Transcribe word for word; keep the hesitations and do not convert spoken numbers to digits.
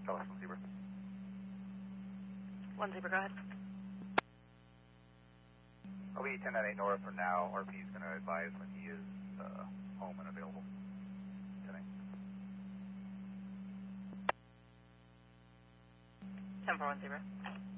Charlie one Zebra. One Zebra, go ahead. I'll be ten ninety-eight Nora for now. R P is going to advise when he is uh, home and available. ten four one Zebra.